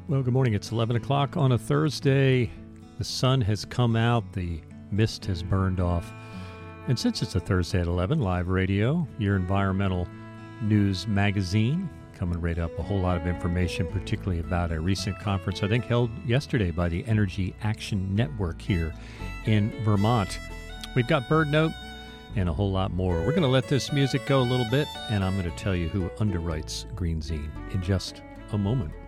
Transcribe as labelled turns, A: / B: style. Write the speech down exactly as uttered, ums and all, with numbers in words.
A: Well, good morning. It's eleven o'clock on a Thursday. The sun has come out. The mist has burned off. And since it's a Thursday at eleven, Live Radio, your environmental news magazine, coming right up. A whole lot of information, particularly about a recent conference, I think, held yesterday by the Energy Action Network here in Vermont. We've got Bird Note and a whole lot more. We're going to let this music go a little bit, and I'm going to tell you who underwrites Green Zine in just a moment.